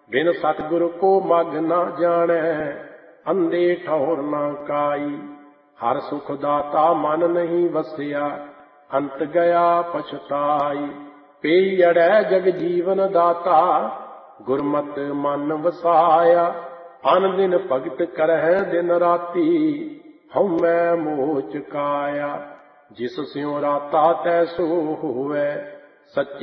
बिन सतगुर को मग न जाने, अंधे ठौर न काई। हर सुख दाता मन नहीं वसिया, अंत गया पछताई। पेई अड़ै जग जीवन दाता, गुरमत मन वसाया। अन दिन भगत करह दिन राती, हउमੈ मोह चुकाया। जिस स्यों राता तैसो होवै, सच्ची